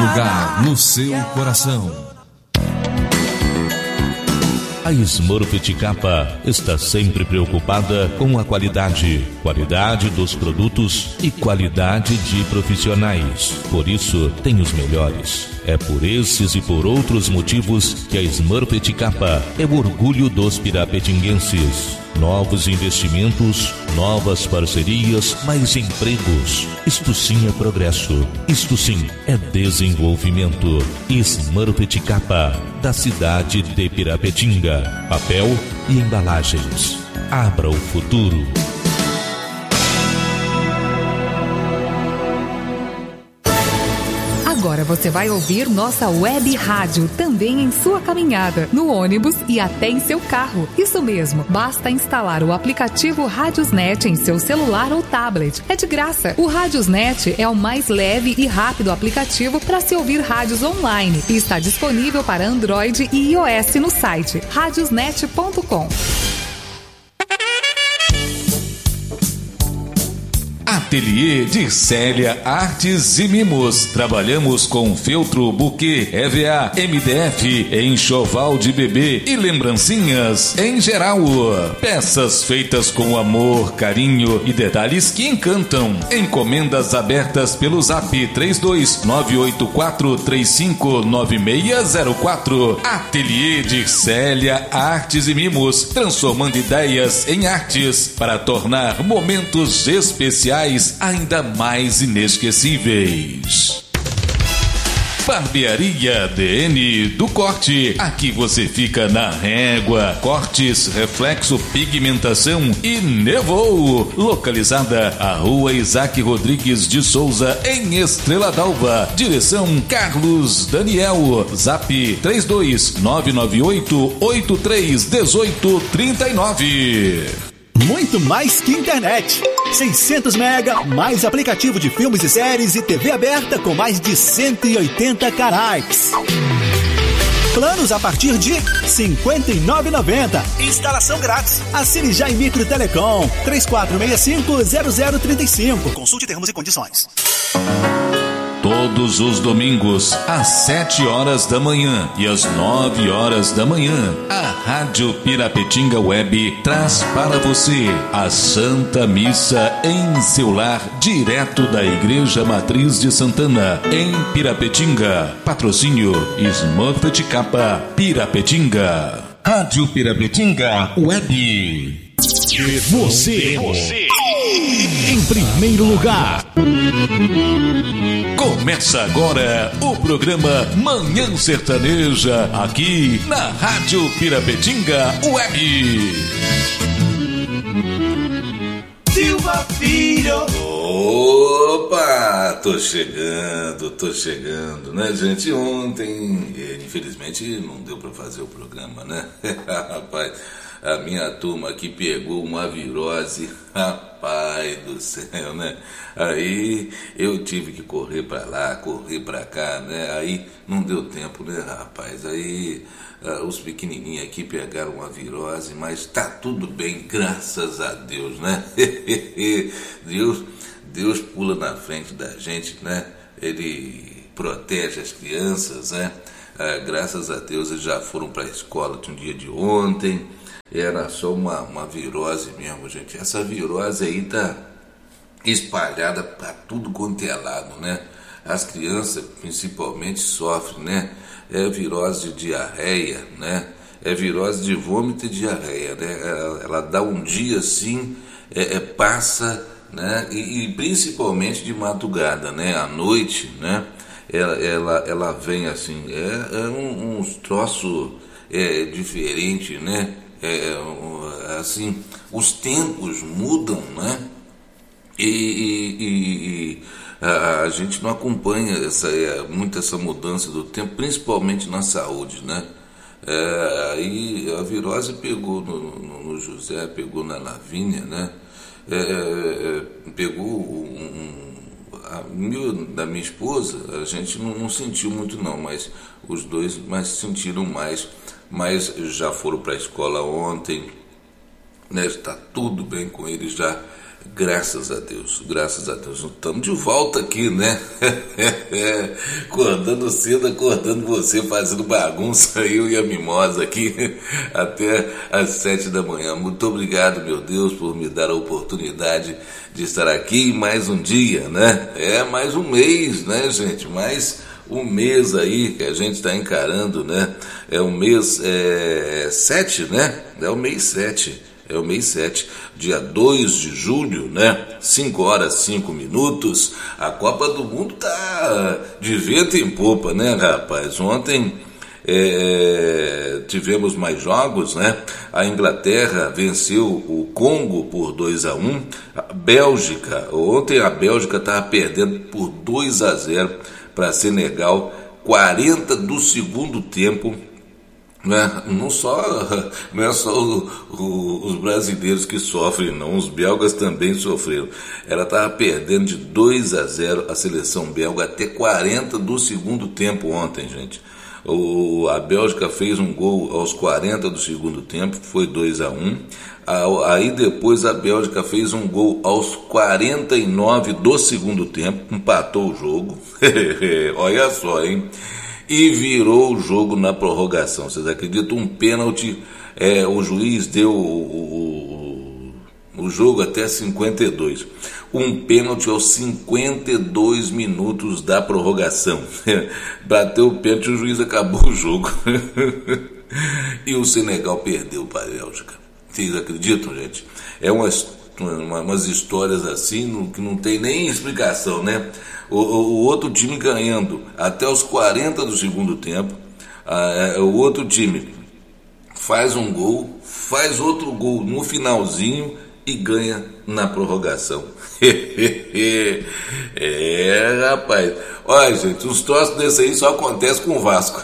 lugar no seu coração. A Smurfit Kappa está sempre preocupada com a qualidade dos produtos e qualidade de profissionais. Por isso, tem os melhores. É por esses e por outros motivos que a Smurfit Kappa é o orgulho dos pirapetinguenses. Novos investimentos, novas parcerias, mais empregos. Isto sim é progresso. Isto sim é desenvolvimento. Smurfit Kappa, da cidade de Pirapetinga. Papel e embalagens. Abra o futuro. Agora você vai ouvir nossa web rádio também em sua caminhada, no ônibus e até em seu carro. Isso mesmo, basta instalar o aplicativo Radiosnet em seu celular ou tablet. É de graça. O Radiosnet é o mais leve e rápido aplicativo para se ouvir rádios online e está disponível para Android e iOS no site radiosnet.com. Ateliê de Célia Artes e Mimos. Trabalhamos com feltro, buquê, EVA, MDF, enxoval de bebê e lembrancinhas em geral. Peças feitas com amor, carinho e detalhes que encantam. Encomendas abertas pelo Zap 32984359604. Ateliê de Célia Artes e Mimos. Transformando ideias em artes para tornar momentos especiais ainda mais inesquecíveis. Barbearia DN do Corte. Aqui você fica na régua. Cortes, reflexo, pigmentação e nevou. Localizada a Rua Isaac Rodrigues de Souza, em Estrela d'Alva. Direção Carlos Daniel. Zap 32998831839. Muito mais que internet. 600 mega, mais aplicativo de filmes e séries e TV aberta com mais de 180 canais. Planos a partir de R$ 59,90. Instalação grátis. Assine já em Micro Telecom 3465-0035. Consulte termos e condições. Todos os domingos, às 7 horas da manhã e às 9 horas da manhã, a Rádio Pirapetinga Web traz para você a Santa Missa em seu lar, direto da Igreja Matriz de Santana, em Pirapetinga. Patrocínio Smurfit Kappa Pirapetinga. Rádio Pirapetinga Web. Você em primeiro lugar. Começa agora o programa Manhã Sertaneja, aqui na Rádio Pirapetinga Web. Silva Filho. Opa, tô chegando, né, gente? Ontem, infelizmente, não deu pra fazer o programa, né? Rapaz, a minha turma aqui pegou uma virose, rapaz do céu, né? Aí eu tive que correr pra lá, correr pra cá, né? Aí não deu tempo, né, rapaz? Aí os pequenininhos aqui pegaram uma virose, mas tá tudo bem, graças a Deus, né? Deus pula na frente da gente, né? Ele protege as crianças, né? Graças a Deus eles já foram pra escola no dia de ontem. Era só uma virose mesmo, gente. Essa virose aí tá espalhada para tudo quanto é lado, né? As crianças principalmente sofrem, né? É virose de diarreia, né? É virose de vômito e diarreia, né? Ela dá um dia assim, passa, né? E principalmente de madrugada, né? À noite, né? Ela vem assim, uns troços diferente, né? Assim, os tempos mudam, né? E a gente não acompanha muito essa mudança do tempo, principalmente na saúde, né? Aí a virose pegou no José, pegou na Lavínia, né? Pegou da minha esposa, a gente não sentiu muito não, mas os dois sentiram mais, mas já foram para a escola ontem, né? Está tudo bem com eles já. Graças a Deus. Estamos de volta aqui, né? Acordando cedo, acordando você, fazendo bagunça, eu e a Mimosa aqui, até às 7 da manhã. Muito obrigado, meu Deus, por me dar a oportunidade de estar aqui mais um dia, né? Mais um mês, né, gente? Mais um mês aí que a gente está encarando, né? É o mês 7, né? É o mês 7. É o mês 7, dia 2 de julho, né? 5 horas, 5 minutos. A Copa do Mundo tá de vento em popa, né, rapaz? Ontem tivemos mais jogos, né? A Inglaterra venceu o Congo por 2-1. A Bélgica, ontem a Bélgica estava perdendo por 2-0 para Senegal, 40 do segundo tempo. Não é só os brasileiros que sofrem, não, os belgas também sofreram. Ela estava perdendo de 2-0 a seleção belga até 40 do segundo tempo ontem, gente. A Bélgica fez um gol aos 40 do segundo tempo, foi 2-1. Aí depois a Bélgica fez um gol aos 49 do segundo tempo, empatou o jogo. Olha só, hein? E virou o jogo na prorrogação. Vocês acreditam? Um pênalti, o juiz deu o jogo até 52. Um pênalti aos 52 minutos da prorrogação. Bateu o pênalti, o juiz acabou o jogo. E o Senegal perdeu para a Bélgica. Vocês acreditam, gente? Umas histórias assim que não tem nem explicação, né? O outro time ganhando até os 40 do segundo tempo, o outro time faz um gol, faz outro gol no finalzinho e ganha na prorrogação. Rapaz, olha, gente, uns troços desse aí só acontece com o Vasco.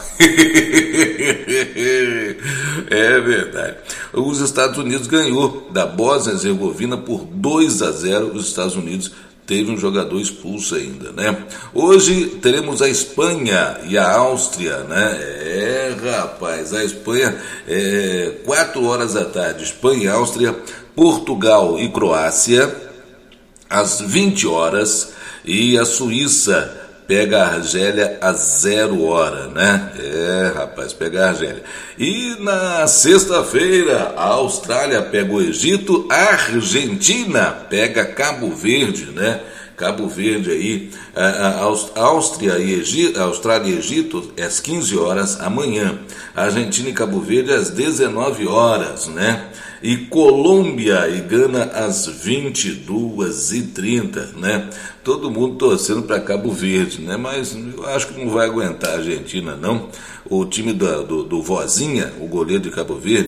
É verdade. Os Estados Unidos ganhou da Bósnia e Herzegovina por 2-0. Os Estados Unidos teve um jogador expulso ainda, né? Hoje teremos a Espanha e a Áustria, né? Rapaz, a Espanha 4 horas da tarde, Espanha e Áustria, Portugal e Croácia, às 20 horas, e a Suíça pega a Argélia às 0 hora, né? Rapaz, pega a Argélia. E na sexta-feira, a Austrália pega o Egito, a Argentina pega Cabo Verde, né? Cabo Verde aí, Austrália e Egito às 15 horas amanhã. A Argentina e Cabo Verde às 19 horas, né? E Colômbia e Gana às 22h30, né? Todo mundo torcendo para Cabo Verde, né? Mas eu acho que não vai aguentar a Argentina, não. O time do Vozinha, o goleiro de Cabo Verde,